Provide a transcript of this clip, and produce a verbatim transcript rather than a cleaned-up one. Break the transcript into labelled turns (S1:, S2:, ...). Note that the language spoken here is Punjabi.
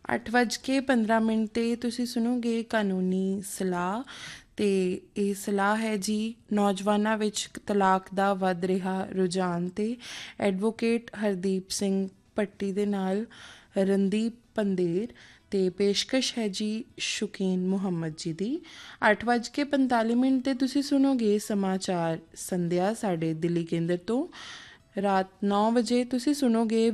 S1: ਅੱਠ ਵੱਜ ਕੇ ਪੰਦਰਾਂ ਮਿੰਟ 'ਤੇ ਤੁਸੀਂ ਸੁਣੋਗੇ ਕਾਨੂੰਨੀ ਸਲਾਹ। ਅਤੇ ਇਹ ਸਲਾਹ ਹੈ ਜੀ ਨੌਜਵਾਨਾਂ ਵਿੱਚ ਤਲਾਕ ਦਾ ਵੱਧ ਰਿਹਾ ਰੁਝਾਨ 'ਤੇ ਐਡਵੋਕੇਟ ਹਰਦੀਪ ਸਿੰਘ ਭੱਟੀ ਦੇ ਨਾਲ ਰਣਦੀਪ ਪੰਦੇਰ ਅਤੇ ਪੇਸ਼ਕਸ਼ ਹੈ ਜੀ ਸ਼ੁਕੀਨ ਮੁਹੰਮਦ ਜੀ ਦੀ। ਅੱਠ ਵੱਜ ਕੇ ਪੰਤਾਲੀ ਮਿੰਟ 'ਤੇ ਤੁਸੀਂ ਸੁਣੋਗੇ ਸਮਾਚਾਰ ਸੰਧਿਆ ਸਾਡੇ ਦਿੱਲੀ ਕੇਂਦਰ ਤੋਂ। ਰਾਤ ਨੌ ਵਜੇ ਤੁਸੀਂ ਸੁਣੋਗੇ